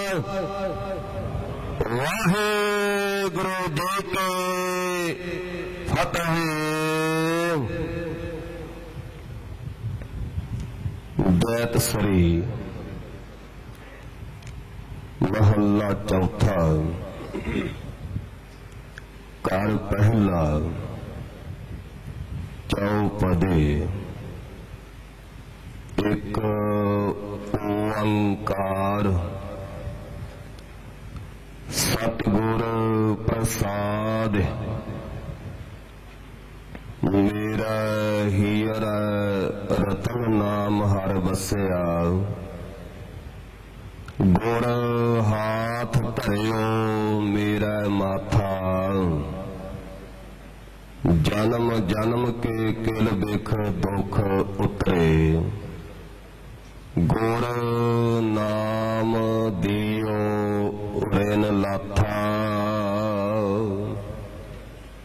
ਵਾਹਿਗੁਰੂ ਜੀ ਕੀ ਫਤਿਹ। ਬੈਤ ਸਰੀ ਮਹੱਲਾ ਚੌਥਾ। ਘਰ ਪਹਿਲਾ ਚੌਪਦੇ। ਇੱਕ ਓੰਕਾਰ ਸਤਿਗੁਰ ਪ੍ਰਸਾਦ। ਮੇਰਾ ਹੀਰ ਰਤਨ ਨਾਮ ਹਰ ਵਸਿਆ। ਗੁਰ ਹਾਥ ਧਰਿਓ ਮੇਰਾ ਮਾਥਾ। ਜਨਮ ਜਨਮ ਕੇ ਕਿਲ ਬਿਖ ਦੁਖ ਉਤਰੇ। ਗੁਰ ਨਾਮ ਦਿਓ ਰਿਨ ਲਾਥਾ।